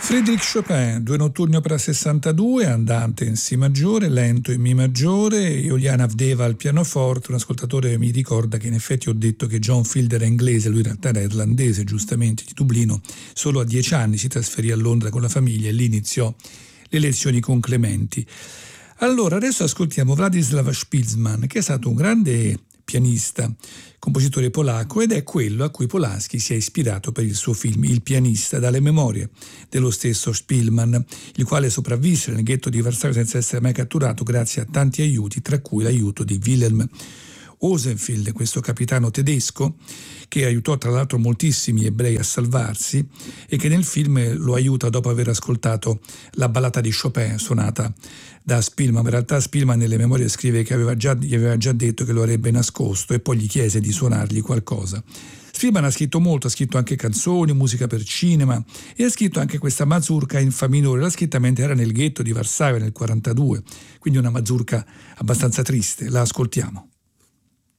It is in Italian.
Frédéric Chopin, due notturni opera 62, andante in Si maggiore, lento in Mi maggiore, Juliana Avdeva al pianoforte. Un ascoltatore mi ricorda che in effetti ho detto che John Fielder è inglese, lui in realtà era irlandese, giustamente, di Dublino. Solo a 10 anni si trasferì a Londra con la famiglia e lì iniziò le lezioni con Clementi. Allora, adesso ascoltiamo Władysław Szpilman, che è stato un grande pianista, compositore polacco, ed è quello a cui Polanski si è ispirato per il suo film Il pianista, dalle memorie dello stesso Szpilman, il quale sopravvisse nel ghetto di Varsavia senza essere mai catturato grazie a tanti aiuti, tra cui l'aiuto di Wilhelm Osenfield, questo capitano tedesco che aiutò tra l'altro moltissimi ebrei a salvarsi e che nel film lo aiuta dopo aver ascoltato la ballata di Chopin suonata da Szpilman. In realtà Szpilman nelle memorie scrive che gli aveva già detto che lo avrebbe nascosto e poi gli chiese di suonargli qualcosa. Szpilman ha scritto molto, ha scritto anche canzoni, musica per cinema e ha scritto anche questa mazurka in fa minore. L'ha scritta mentre era nel ghetto di Varsavia nel 1942, quindi una mazurka abbastanza triste. La ascoltiamo.